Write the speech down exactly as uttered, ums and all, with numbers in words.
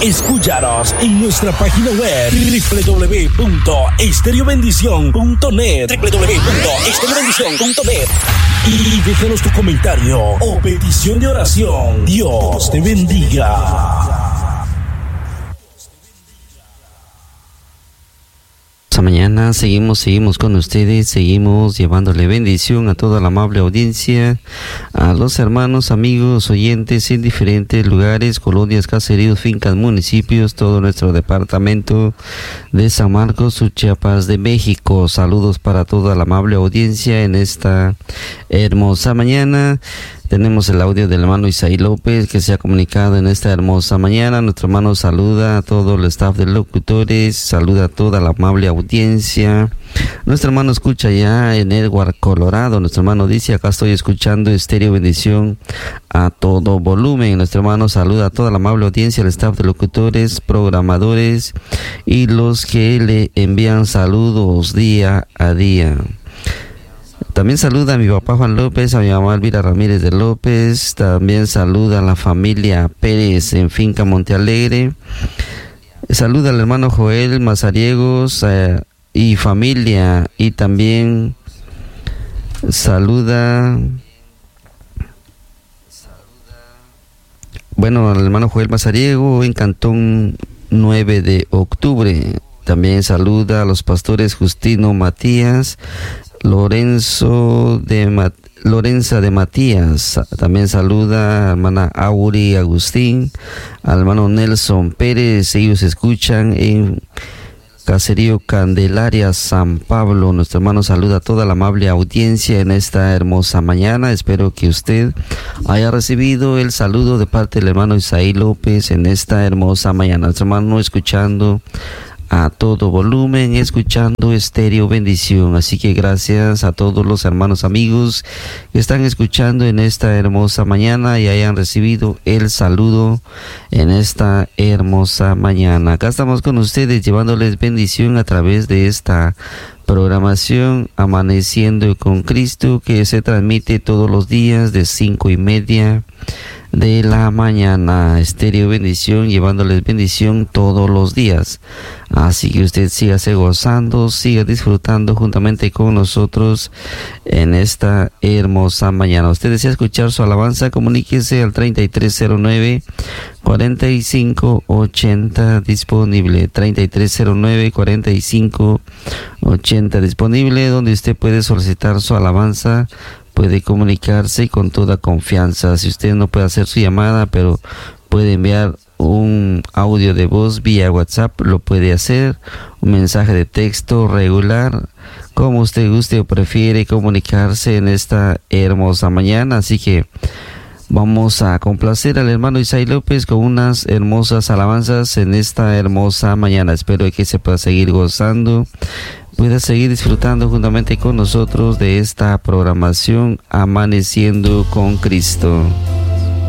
Escúchanos en nuestra página web doble u doble u doble u punto estéreo bendición punto net doble u doble u doble u punto estéreo bendición punto net y déjanos tu comentario o petición de oración. Dios te bendiga. Esta mañana seguimos, seguimos con ustedes, seguimos llevándole bendición a toda la amable audiencia, a los hermanos, amigos, oyentes en diferentes lugares, colonias, caseríos, fincas, municipios, todo nuestro departamento de San Marcos, Chiapas de México. Saludos para toda la amable audiencia en esta hermosa mañana. Tenemos el audio del hermano Isaí López que se ha comunicado en esta hermosa mañana. Nuestro hermano saluda a todo el staff de locutores, saluda a toda la amable audiencia. Nuestro hermano escucha ya en Edward, Colorado. Nuestro hermano dice, acá estoy escuchando Estéreo Bendición a todo volumen. Nuestro hermano saluda a toda la amable audiencia, el staff de locutores, programadores y los que le envían saludos día a día. También saluda a mi papá Juan López, a mi mamá Elvira Ramírez de López. También saluda a la familia Pérez en Finca Montealegre. Saluda al hermano Joel Mazariegos eh, y familia. Y también saluda, bueno, al hermano Joel Mazariego en Cantón nueve de octubre. También saluda a los pastores Justino Matías, Lorenzo de Mat Lorenza de Matías. También saluda a la hermana Auri Agustín, al hermano Nelson Pérez. Ellos escuchan en Caserío Candelaria, San Pablo. Nuestro hermano saluda a toda la amable audiencia en esta hermosa mañana. Espero que usted haya recibido el saludo de parte del hermano Isaí López en esta hermosa mañana. Nuestro hermano escuchando a todo volumen, escuchando Estéreo Bendición. Así que gracias a todos los hermanos amigos que están escuchando en esta hermosa mañana y hayan recibido el saludo en esta hermosa mañana. Acá estamos con ustedes llevándoles bendición a través de esta programación Amaneciendo con Cristo, que se transmite todos los días de cinco y media de la mañana. Estéreo Bendición, llevándoles bendición todos los días. Así que usted sígase gozando, siga disfrutando juntamente con nosotros en esta hermosa mañana. Usted desea escuchar su alabanza, comuníquese al treinta y tres cero nueve, cuarenta y cinco ochenta disponible. treinta y tres cero nueve, cuarenta y cinco ochenta disponible, donde usted puede solicitar su alabanza. Puede comunicarse con toda confianza. Si usted no puede hacer su llamada, pero puede enviar un audio de voz vía WhatsApp, lo puede hacer. Un mensaje de texto regular, como usted guste o prefiere comunicarse en esta hermosa mañana. Así que vamos a complacer al hermano Isaí López con unas hermosas alabanzas en esta hermosa mañana. Espero que se pueda seguir gozando, pueda seguir disfrutando juntamente con nosotros de esta programación Amaneciendo con Cristo.